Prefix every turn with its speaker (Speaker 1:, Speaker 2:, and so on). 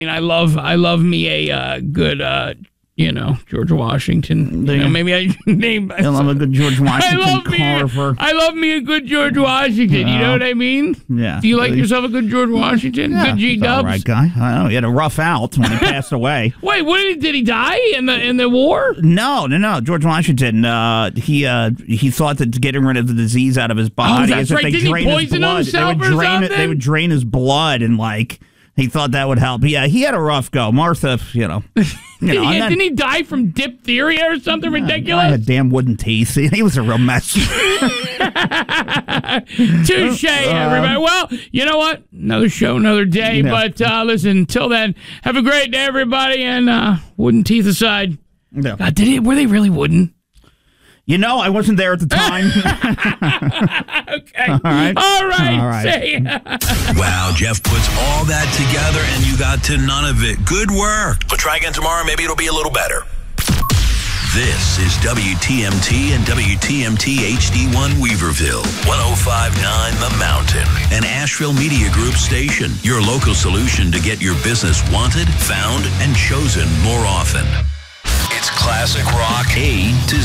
Speaker 1: I love me a good, George Washington. Maybe I name.
Speaker 2: I love a good George Washington Carver.
Speaker 1: I love me a good George Washington. You know what I mean?
Speaker 2: Yeah.
Speaker 1: Do you like yourself a good George Washington?
Speaker 2: Yeah,
Speaker 1: good G-dubs?
Speaker 2: all right guy. I know he had a rough out when he passed away.
Speaker 1: Wait, did he die in the war?
Speaker 2: No. George Washington. He thought that getting rid of the disease out of his body
Speaker 1: that's
Speaker 2: is that
Speaker 1: right.
Speaker 2: they
Speaker 1: Didn't he
Speaker 2: drain his
Speaker 1: poison
Speaker 2: blood.
Speaker 1: himself
Speaker 2: They would
Speaker 1: or
Speaker 2: drain it.
Speaker 1: something?
Speaker 2: They would drain his blood and he thought that would help. Yeah, he had a rough go. Martha,
Speaker 1: Didn't he die from diphtheria or something ridiculous?
Speaker 2: I had damn wooden teeth. He was a real mess.
Speaker 1: Touche, everybody. Well, you know what? Another show, another day.
Speaker 2: Yeah.
Speaker 1: But listen, until then, have a great day, everybody. And wooden teeth aside.
Speaker 2: Yeah.
Speaker 1: God, were they really wooden?
Speaker 2: I wasn't there at the time.
Speaker 1: Okay.
Speaker 2: All right.
Speaker 1: All right.
Speaker 2: See
Speaker 1: ya.
Speaker 3: Wow, Jeff puts all that together and you got to none of it. Good work. But try again tomorrow. Maybe it'll be a little better. This is WTMT and WTMT HD1 Weaverville, 105.9 The Mountain, an Asheville Media Group station. Your local solution to get your business wanted, found, and chosen more often. It's classic rock A to